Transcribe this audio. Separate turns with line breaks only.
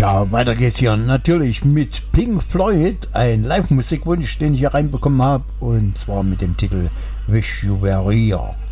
Ja, weiter geht's hier natürlich mit Pink Floyd, ein Live-Musikwunsch, den ich hier reinbekommen habe, und zwar mit dem Titel Wish You Were Here.